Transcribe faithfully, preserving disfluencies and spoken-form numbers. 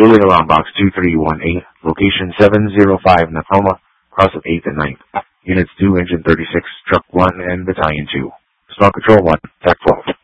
Building Alarm Box two three one eight, Location seven zero five Nakoma, cross of eighth and ninth. Units two, Engine thirty-six, Truck one, and Battalion two. Small Control one, Tech twelve.